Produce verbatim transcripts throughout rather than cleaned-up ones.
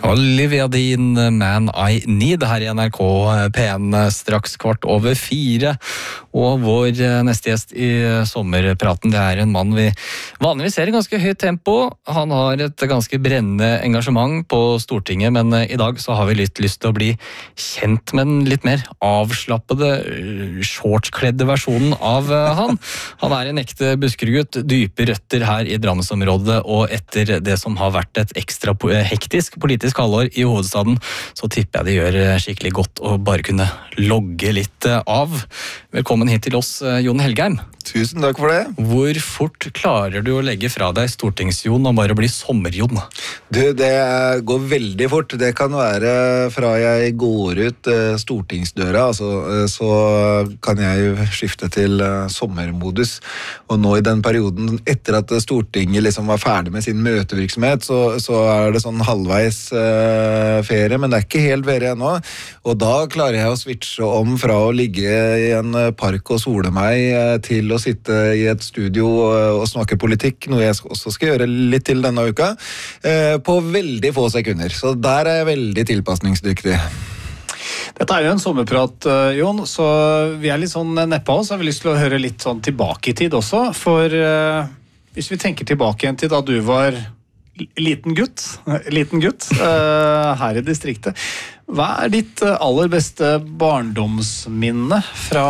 Olivia Dean, Man I Need, her i N R K P en straks kvart over fire. Og vår neste gjest i sommerpraten, det er en mann vi vanligvis ser i ganske høyt tempo. Han har et ganske brennende engasjement på Stortinget, men i dag så har vi litt lyst til å bli kjent med den litt mer avslappede, shortskledde versjonen av han. Han er en ekte buskergutt, dype røtter her i Drammensområdet, og etter det som har vært et ekstra hektisk politisk halvår i hovedstaden, så tipper jeg det gjør skikkelig godt å bare kunne logge litt av. Velkommen hit til oss, Jon Helgheim. Tusen takk for det. Hvor fort klarer du å legge fra deg Stortings-Jon og bare bli sommer-Jon? Du, det går veldig fort. Det kan være fra jeg går ut stortingsdøra, altså, så kan jeg skifte til sommermodus. Og nå i den perioden, etter at Stortinget liksom var ferdig med sin møtevirksomhet, så, så er det sånn halvveis uh, ferie, men det er ikke helt ferie ennå. Og da klarer jeg å switche om fra å ligge i en park og sole meg uh, til å sitte i et studio og snakke politikk, noe jeg også skal gjøre litt til denne uka, på veldig få sekunder. Så der er jeg veldig tilpasningsdyktig. Dette er jo en sommerprat, Jon, så vi er litt sånn neppe av oss. Jeg har lyst til å høre litt sånn tilbake i tid også, for uh, hvis vi tenker tilbake igjen til da du var liten gutt, liten gutt uh, her i distriktet, hva er ditt aller beste barndomsminne fra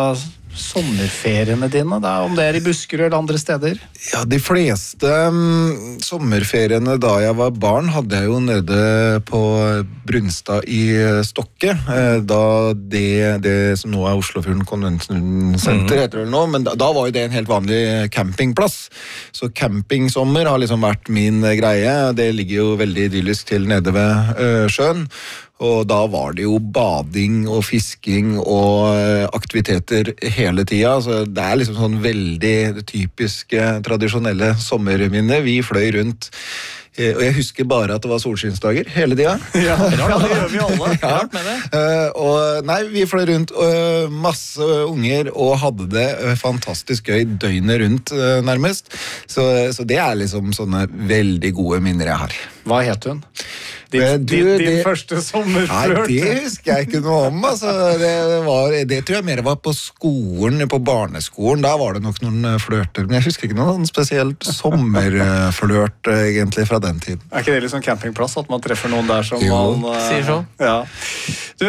sommerferiene dine, da, om det er i Buskerud eller andre steder? Ja, de fleste um, sommerferiene da jeg var barn hadde jeg jo nede på Brunstad i Stokke, eh, da det, det som nå er Oslofjorden Convention Center, mm. heter det nå, men da, da var jo det en helt vanlig campingplass. Så campingsommer har liksom vært min greie. Det ligger jo veldig idyllisk til nede ved uh, sjøen. Og da var det jo bading og fisking og aktiviteter hele tida. Så det er liksom sånn veldig typiske, tradisjonelle sommerminner. Vi fløy rundt, og jeg husker bare at det var solskinnsdager hele tida. Ja, ja, det gjør vi alle. Ja. Med det. Og nei, vi fløy rundt masse unger og hadde det fantastisk gøy døgnet rundt nærmest. Så, så det er liksom sånne veldig gode minner jeg har. Hva het hun? Din, du, din, din det, første sommerflørt? Nei, det husker jeg ikke noe om. Altså, det, var, det tror jeg mer var på skolen, på barneskolen. Da var det nok noen flørter, men jeg husker ikke noen spesielt sommerflørt egentlig fra den tiden. Er ikke det liksom campingplass, at man treffer noen der som jo. man... Uh, Sier så. Ja. Du,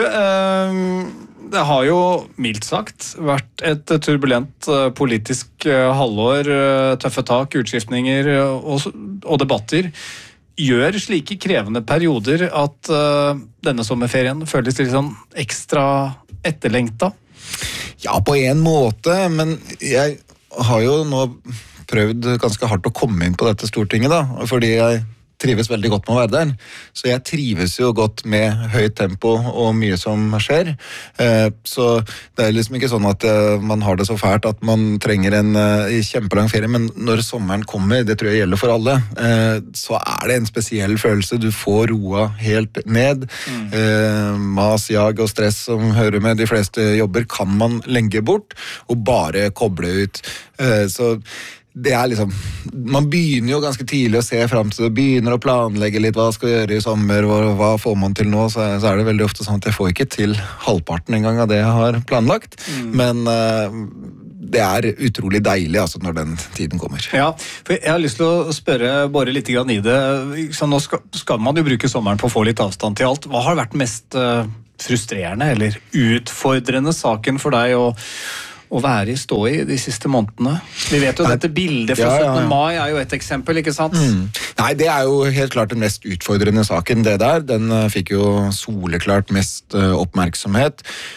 uh, det har jo mildt sagt vært et turbulent uh, politisk uh, halvår, uh, tøffe tak, utskiftninger uh, og, og debatter. Gjør slike krevende perioder at uh, denne sommerferien føles litt sånn ekstra etterlengta? Ja, på en måte, men jeg har jo nå prøvd ganske hardt å komme inn på dette Stortinget, da, fordi jeg trives veldig godt med å være der. Så jeg trives jo godt med høyt tempo og mye som skjer. Så det er liksom ikke sånn at man har det så fælt at man trenger en kjempelang ferie, men når sommeren kommer, det tror jeg gjelder for alle, så er det en spesiell følelse. Du får roa helt ned. Mm. Mas, jag og stress som hører med de fleste jobber kan man legge bort og bare koble ut. Så det er liksom, man begynner jo ganske tidlig å se frem til det, begynner å planlegge litt hva skal vi gjøre i sommer, hva, hva får man til nå, så, så er det veldig ofte sånn at jeg får ikke til halvparten en gang av det jeg har planlagt, mm. men uh, det er utrolig deilig altså, når den tiden kommer. Ja, for jeg har lyst til å spørre bare litt grann i det, så nå skal, skal man jo bruke sommeren på å få litt avstand til alt. Hva har vært mest uh, frustrerende eller utfordrende saken for deg å å være i stå i de siste månedene? Vi vet jo dette bildet fra ja, ja, ja. syttende mai er jo et eksempel, ikke sant? Mm. Nei, det er jo helt klart den mest utfordrende saken, det der. Den uh, fikk jo soleklart mest uh, oppmerksomhet.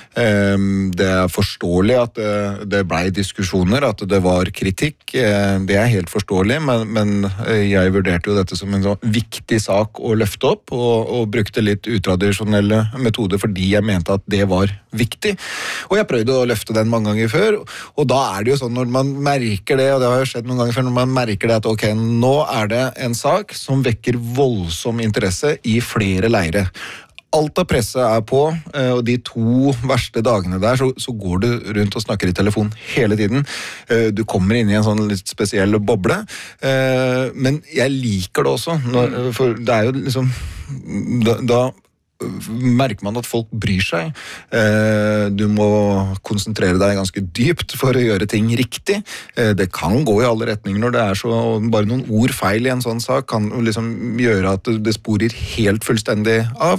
Um, det er forståelig at uh, det ble diskusjoner, at det var kritikk. Uh, det er helt forståelig, men, men uh, jeg vurderte jo dette som en så viktig sak å løfte opp, og, og brukte litt utradisjonelle metoder fordi jeg mente at det var viktig. Og jeg prøvde å løfte den mange ganger før, og da er det jo sånn når man merker det, og det har jo skjedd noen ganger før, når man merker det at ok, nå er det en sak som vekker voldsom interesse i flere leire. alt av presse er på, og de to verste dagene der, så, så går du rundt og snakker i telefon hele tiden. Du kommer inn i en sånn litt spesiell boble, men jeg liker det også, når, for det er jo liksom, da, da merker man at folk bryr seg. Du må konsentrere deg ganske dypt for å gjøre ting riktig. Det kan gå i alle retninger når det er så, bare noen ord feil i en sånn sak kan liksom gjøre at det sporer helt fullstendig av.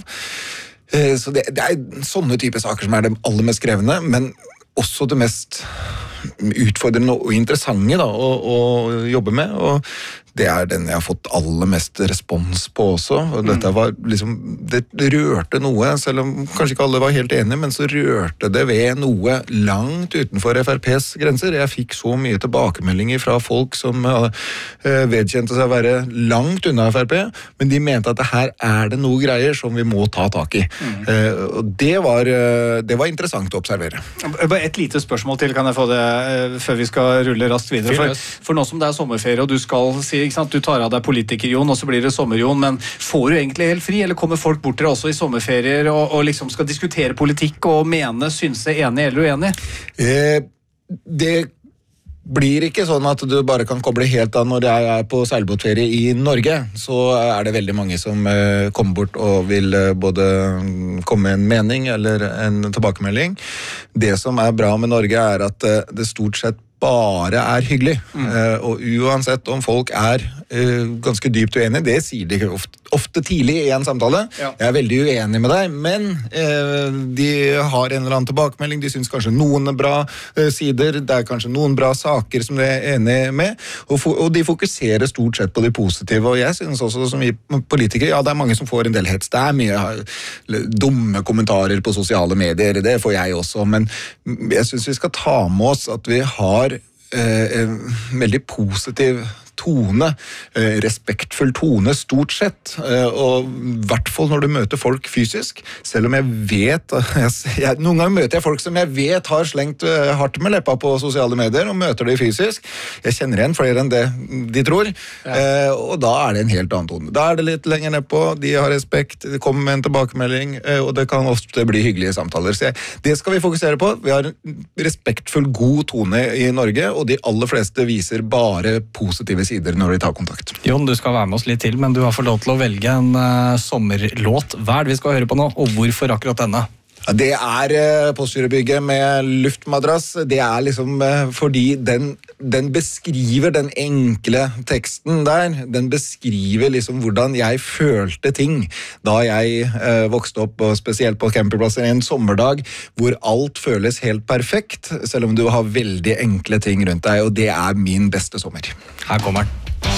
Så det, det er sånne typer saker som er det aller mest krevende, men også det mest utfordrende og interessante da, å, å jobbe med, og det er den jeg har fått aller mest respons på også, og dette var liksom, det rørte noe, selv om kanskje ikke alle var helt enige, men så rørte det ved noe langt utenfor F R P's grenser. Jeg fikk så mye tilbakemeldinger fra folk som uh, vedkjente seg å være langt unna F R P, men de mente at det her er det noe greier som vi må ta tak i. Mm. Uh, og det var, uh, det var interessant å observere. Bare et lite spørsmål til, kan jeg få det uh, før vi skal rulle raskt videre? For, for nå som det er sommerferie, og du skal si ikke sant? Du tar av deg politiker, Jon, og så blir det sommer, Jon, men får du egentlig helt fri, eller kommer folk bort til deg også i sommerferier og, og liksom skal diskutere politikk og mene, synse, enig eller uenig? Eh, det blir ikke sånn at du bare kan koble helt av når jeg er på seilbåtferie i Norge, så er det veldig mange som eh, kommer bort og vil eh, både komme med en mening eller en tilbakemelding. Det som er bra med Norge er at eh, det stort sett bare er hyggelig, mm. uh, og uansett om folk er uh, ganske dypt uenige, det sier de ofte, ofte tidlig i en samtale. Ja. Jeg er veldig uenig med deg, men uh, de har en eller annen tilbakemelding, de synes kanskje noen er bra uh, sider, det er kanskje noen bra saker som de er enige med, og, for, og de fokuserer stort sett på det positive, og jeg synes også som politiker, ja, det er mange som får en del hets, det er mye uh, dumme kommentarer på sosiale medier, det får jeg også, men jeg synes vi skal ta med oss at vi har en veldig positiv tone, respektfull tone stort sett, og i hvert fall når du møter folk fysisk, selv om jeg vet, jeg, jeg, noen ganger møter jeg folk som jeg vet har slengt hardt med leppa på sosiale medier, og møter de fysisk, jeg kjenner igjen flere enn det de tror, ja. Og da er det en helt annen tone. Da er det litt lenger ned på, de har respekt, de kommer med en tilbakemelding, og det kan ofte bli hyggelige samtaler. Så jeg, det skal vi fokusere på. Vi har en respektfull, god tone i Norge, og de aller fleste viser bare positive sider når de tar kontakt. Jon, du skal være med oss litt til, men du har fått lov til å velge en uh, sommerlåt. Hva er det vi skal høre på nå, og hvorfor akkurat denne? Det er uh, Postgirobygget med luftmadrass. Det er liksom uh, fordi den, den beskriver den enkle teksten der. Den beskriver liksom hvordan jeg følte ting da jeg uh, vokste opp, og spesielt på campingplasser en sommerdag, hvor alt føles helt perfekt, selv om du har veldig enkle ting rundt deg, og det er min beste sommer. Her kommer den.